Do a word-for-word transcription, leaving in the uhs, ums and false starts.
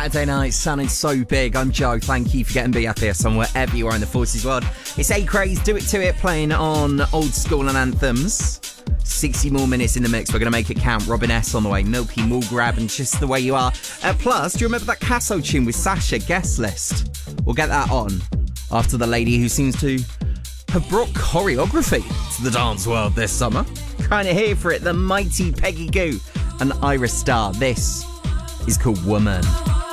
Saturday night, sounding so big. I'm Joe. Thank you for getting me up here somewhere, wherever you are in the forties world. It's A Craze, Do It To It, playing on Old School and Anthems. sixty more minutes in the mix. We're going to make it count. Robin S on the way. Milky Mall Grab and Just The Way You Are. Uh, plus, do you remember that Casso tune with Sasha, Guest List? We'll get that on after the lady who seems to have brought choreography to the dance world this summer. Kind of here for it. The mighty Peggy Gou and Iris Starr. This is called Woman.